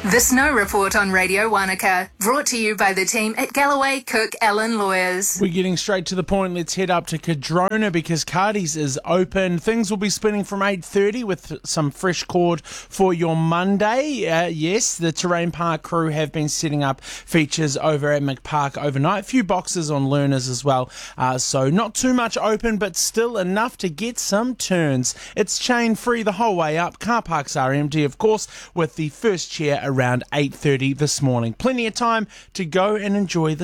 The Snow Report on Radio Wanaka, brought to you by the team at Galloway Cook Allen Lawyers. We're getting straight to the point. Let's head up to Cadrona because Cardi's is open. Things will be spinning from 8:30 with some fresh chord for your Monday. Yes, the Terrain Park crew have been setting up features over at McPark overnight. A few boxes on learners as well. So not too much open, but still enough to get some turns. It's chain free the whole way up. Car parks are empty, of course, with the first chair around 8:30 this morning. Plenty of time to go and enjoy the